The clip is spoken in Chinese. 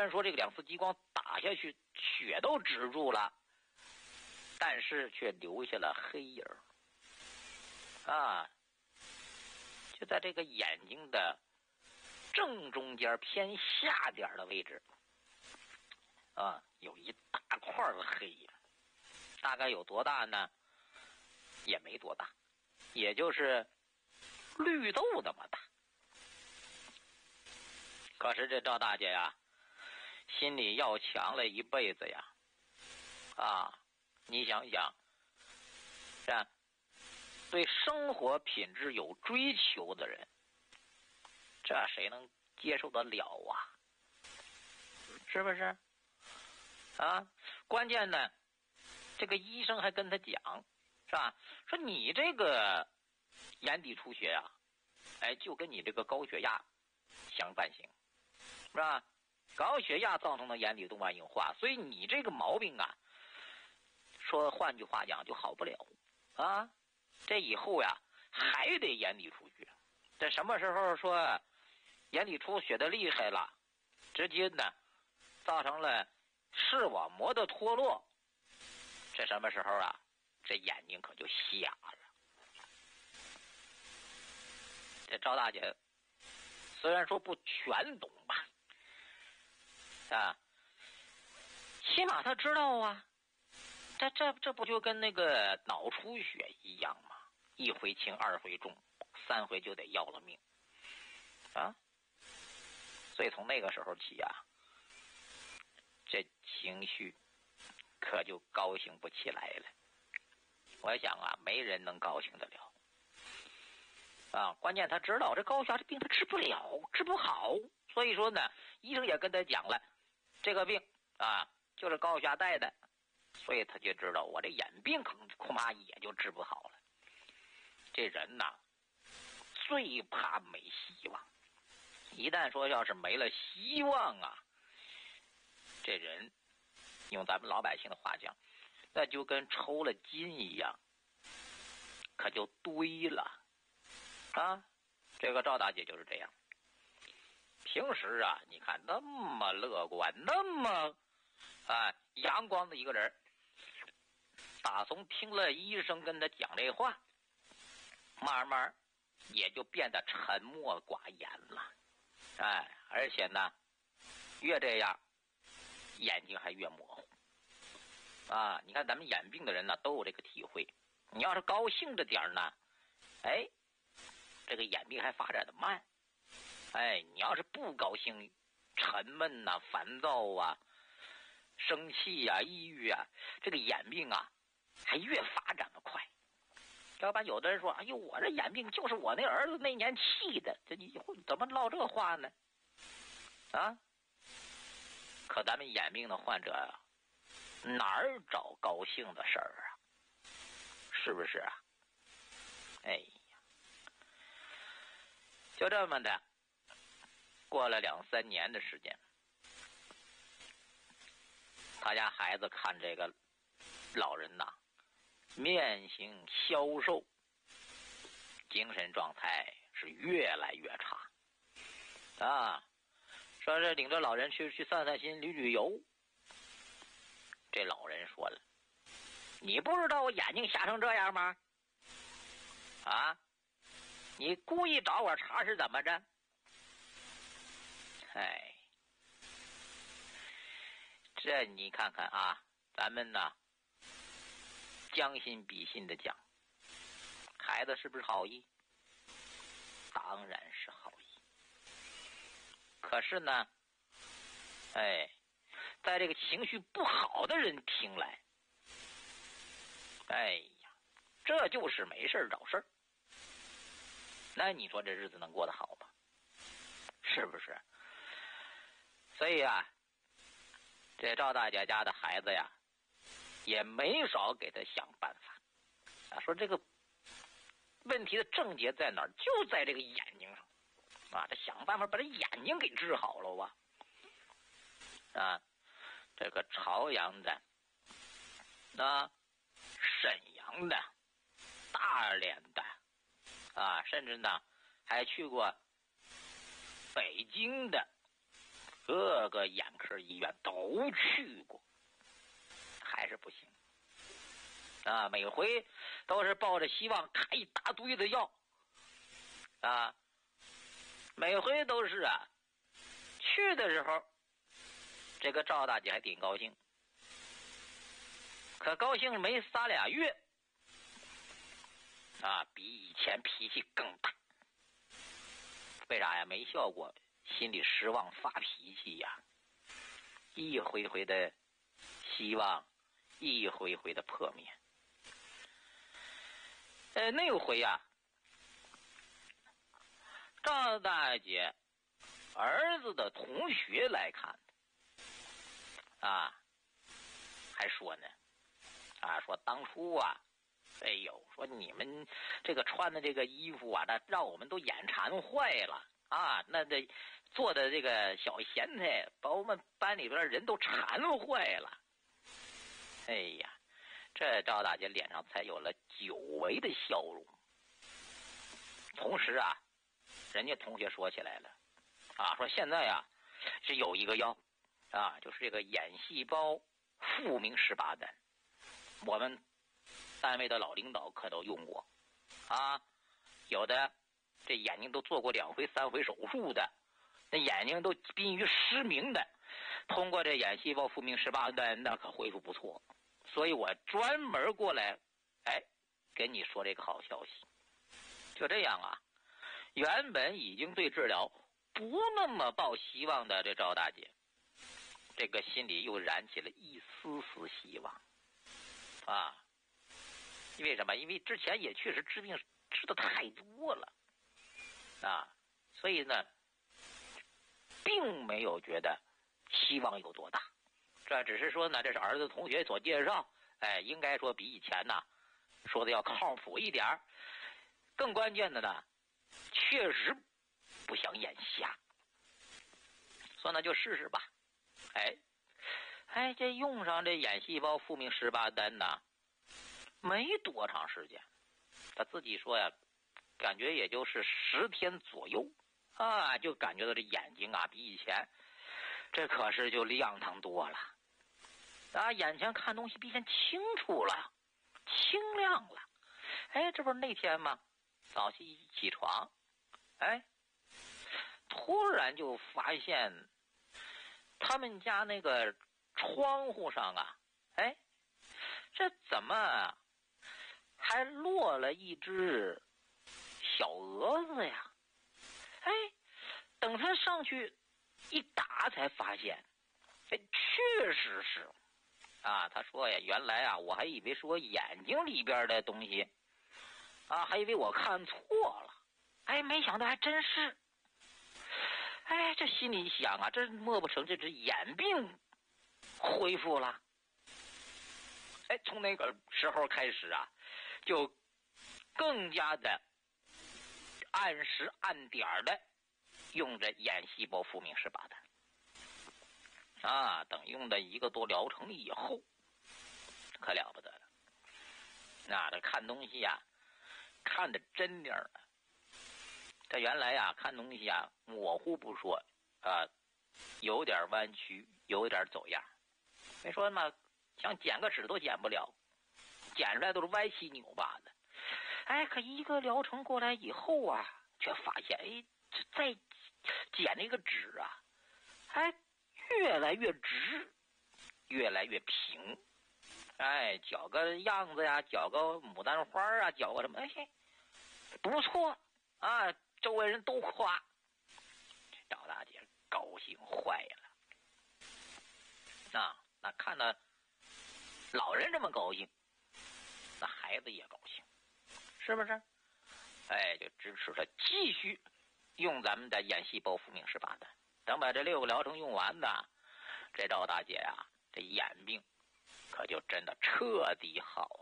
然说这个2次激光打下去，血都止住了，但是却留下了黑影啊，就在这个眼睛的正中间偏下点的位置啊，有一大块的黑影，大概有多大呢？也没多大，也就是绿豆那么大。可是这赵大姐呀，心里要强了一辈子呀，啊，你想想，这对生活品质有追求的人，这谁能接受得了啊？是不是？啊，关键呢，这个医生还跟他讲，是吧？说你这个眼底出血啊，哎，就跟你这个高血压相伴行，是吧？高血压造成的眼底动脉硬化，所以你这个毛病啊，说换句话讲就好不了啊。这以后呀还得眼底出血，这什么时候说眼底出血的厉害了，直接呢造成了视网膜的脱落，这什么时候啊？这眼睛可就瞎了。这赵大姐虽然说不全懂吧，啊，起码她知道啊，这不就跟那个脑出血一样吗？一回轻二回重，3回就得要了命啊！所以从那个时候起啊，这情绪可就高兴不起来了。我想啊，没人能高兴得了啊！关键他知道这高血压这病他治不了，治不好，所以说呢，医生也跟他讲了，这个病啊就是高血压带的，所以他就知道我这眼病恐怕也就治不好了。这人呐，最怕没希望，一旦说要是没了希望啊，这人用咱们老百姓的话讲，那就跟抽了筋一样，可就堆了啊。这个赵大姐就是这样，平时啊你看那么乐观那么阳光的一个人，打从听了医生跟他讲这话，慢慢也就变得沉默寡言了。而且呢越这样眼睛还越模糊啊！你看咱们眼病的人呢都有这个体会，你要是高兴着点呢，哎，这个眼病还发展的慢，你要是不高兴，沉闷呐、烦躁啊、生气啊、抑郁啊，这个眼病啊还越发展的快。要不然有的人说，哎呦，我这眼病就是我那儿子那年气的，这你怎么唠这话呢？啊！可咱们眼病的患者啊，哪儿找高兴的事儿啊？是不是啊？哎呀，就这么的，过了2、3年的时间，他家孩子看这个老人呐，面形消瘦，精神状态是越来越差啊。说是领着老人去散散心、旅游。这老人说了，你不知道我眼睛瞎成这样吗？啊，你故意找我茬是怎么着？这你看看啊，咱们呢将心比心的讲，孩子是不是好意？当然是好意。可是呢，在这个情绪不好的人听来，这就是没事找事儿。那你说这日子能过得好吗？是不是？所以啊，这赵大姐家的孩子呀，也没少给他想办法啊，说这个问题的症结在哪儿？就在这个眼睛上啊！这想办法把这眼睛给治好了啊！这个朝阳的、沈阳的、大连的啊，甚至呢还去过北京的各个眼科医院都去过，还是不行啊！每回都是抱着希望开一大堆的药啊，每回都是啊，去的时候这个赵大姐还挺高兴，可高兴没3俩月啊，比以前脾气更大。为啥呀？没效果，心里失望发脾气呀，一回回的希望，一回回的破灭。那回呀，赵大姐儿子的同学来看啊，还说呢啊，说当初啊，哎呦，说你们这个穿的这个衣服啊，那让我们都眼馋坏了啊！那这做的这个小咸菜，把我们班里边人都馋坏了。哎呀，这赵大姐脸上才有了久违的笑容。同时啊，人家同学说起来了啊，说现在啊是有一个药啊，就是这个眼细胞复明18单，我们单位的老领导可都用过啊，有的这眼睛都做过2回3回手术的，那眼睛都濒于失明的，通过这眼细胞复明18单，那可恢复不错。所以我专门过来，跟你说这个好消息。就这样啊，原本已经对治疗不那么抱希望的这赵大姐，这个心里又燃起了一丝丝希望啊。因为什么？因为之前也确实治病治的太多了啊，所以呢，并没有觉得希望有多大。这只是说呢，这是儿子同学所介绍，应该说比以前呢说的要靠谱一点。更关键的呢，确实不想眼瞎，说那就试试吧。这用上这眼细胞复明18单呢，没多长时间，他自己说呀，感觉也就是10天左右啊，就感觉到这眼睛啊比以前这可是就亮堂多了啊，眼前看东西比以前清楚了，清亮了。这不是那天吗？早起起床，突然就发现他们家那个窗户上啊，这怎么还落了一只小蛾子呀？等他上去一打才发现，确实是啊。他说呀，原来啊，我还以为是我眼睛里边的东西啊，还以为我看错了，没想到还真是。这心里想啊，这莫不成这只眼病恢复了？从那个时候开始啊，就更加的按时按点的用着眼细胞复明18单啊。等用的1个多疗程以后，可了不得了。那这看东西啊，看得真灵了。他原来啊看东西啊模糊不说啊，有点弯曲，有点走样。没说嘛，想剪个纸都剪不了，剪出来都是歪七扭八的。可1个疗程过来以后啊，却发现这再剪那个纸啊，越来越直，越来越平。绞个样子呀，绞个牡丹花啊，绞个什么，不错啊，周围人都夸。赵大姐高兴坏了啊！那看到老人这么高兴，那孩子也高兴，是不是？就支持他继续用咱们的眼细胞复明18单。等把这6个疗程用完呢，这赵大姐啊，这眼病可就真的彻底好